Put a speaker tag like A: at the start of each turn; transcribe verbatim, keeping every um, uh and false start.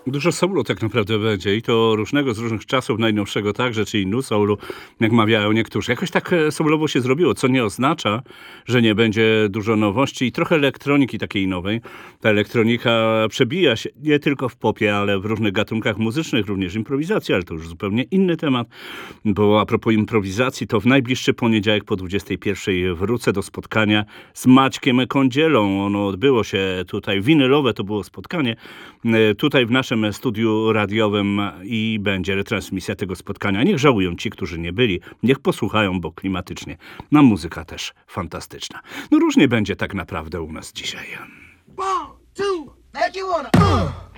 A: Dużo soulu tak naprawdę będzie i to różnego z różnych czasów, najnowszego także, czyli nu soulu, jak mawiają niektórzy. Jakoś tak e, soulowo się zrobiło, co nie oznacza, że nie będzie dużo nowości i trochę elektroniki takiej nowej. Ta elektronika przebija się nie tylko w popie, ale w różnych gatunkach muzycznych, również improwizacja, ale to już zupełnie inny temat. Bo a propos improwizacji, to w najbliższy poniedziałek po dwudziestej pierwszej wrócę do spotkania z Maćkiem Kądzielą. Ono odbyło się tutaj, winylowe to było spotkanie, e, tutaj w naszym studiu radiowym i będzie retransmisja tego spotkania. Niech żałują ci, którzy nie byli. Niech posłuchają, bo klimatycznie. No muzyka też fantastyczna. No różnie będzie tak naprawdę u nas dzisiaj.
B: One, two, make you wanna, uh.